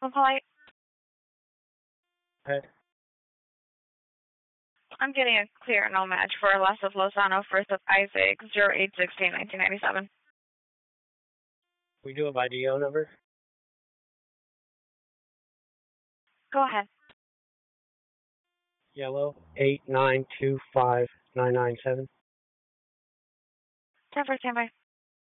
Polite. Okay. I'm getting a clear no match for less of Lozano, first of Isaac, 0816-1997. We do a by DO number? Go ahead. Yellow 8925997. 10 for standby.